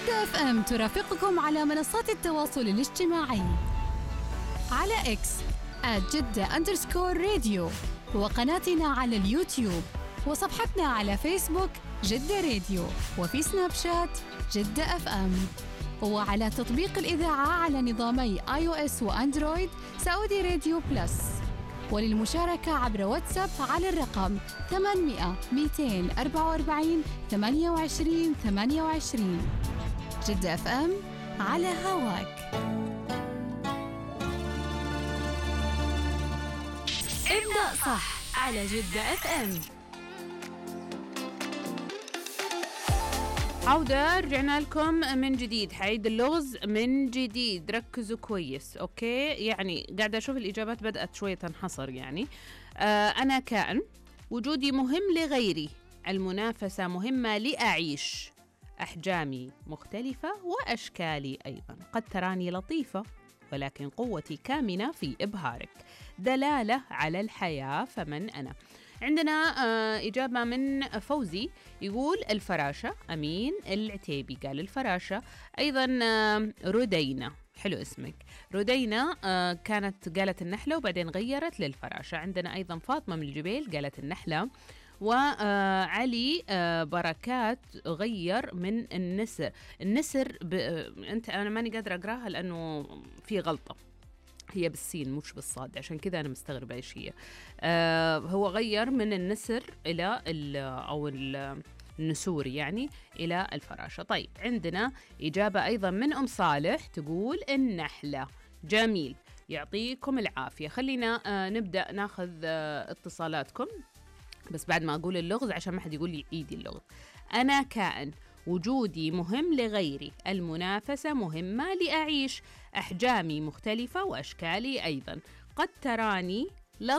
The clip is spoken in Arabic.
جدة اف ام ترافقكم على منصات التواصل الاجتماعي على اكس @جدة_راديو، وقناتنا على اليوتيوب، وصفحتنا على فيسبوك جدة راديو، وفي سناب شات جدة اف ام، وعلى تطبيق الإذاعة على نظامي iOS وأندرويد سعودي راديو بلس. وللمشاركة عبر واتساب على الرقم 800 244 28 28. جدة اف ام على هواك. ابدأ صح على جدة اف ام. عودة، رجعنا لكم من جديد. حعيد اللغز من جديد، ركزوا كويس. أوكي، يعني قاعدة أشوف الإجابات بدأت شوية تنحصر. يعني أنا كائن، وجودي مهم لغيري، المنافسة مهمة لأعيش، أحجامي مختلفة وأشكالي أيضا، قد تراني لطيفة ولكن قوتي كامنة في إبهارك، دلالة على الحياة، فمن أنا؟ عندنا إجابة من فوزي، يقول الفراشة. أمين العتيبي قال الفراشة. أيضا ردينا، حلو اسمك ردينا، قالت النحلة وبعدين غيرت للفراشة. عندنا أيضا فاطمة من الجبيل قالت النحلة، وعلي بركات غير من النسر. أنا ماني قادرة أقراها لأنه في غلطة، هي بالسين مش بالصاد، عشان كذا أنا مستغربة إيش هي. هو غير من النسر إلى النسور، يعني إلى الفراشة. طيب، عندنا إجابة أيضا من أم صالح تقول النحلة. جميل، يعطيكم العافية. خلينا نبدأ ناخذ اتصالاتكم، بس بعد ما أقول اللغز عشان ما حد يقول لي عيدي اللغز. أنا كائن، وجودي مهم لغيري، المنافسة مهمة لأعيش، أحجامي مختلفة وأشكالي أيضا، قد تراني